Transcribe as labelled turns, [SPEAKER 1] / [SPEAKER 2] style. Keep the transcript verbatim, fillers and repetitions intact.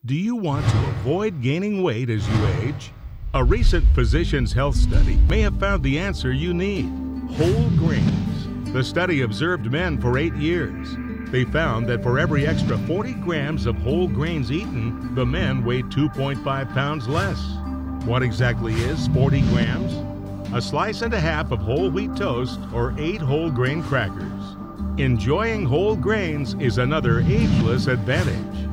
[SPEAKER 1] Do you want to avoid gaining weight as you age? A recent Physicians Health study may have found the answer you need: whole grains. The study observed men for eight years. They found that for every extra forty grams of whole grains eaten, the men weighed two point five pounds less. What exactly is forty grams? A slice and a half of whole wheat toast or eight whole grain crackers. Enjoying whole grains is another ageless advantage.